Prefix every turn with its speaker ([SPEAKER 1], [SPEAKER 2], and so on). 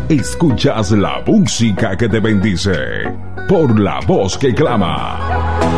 [SPEAKER 1] Escuchas la música que te bendice por la voz que clama.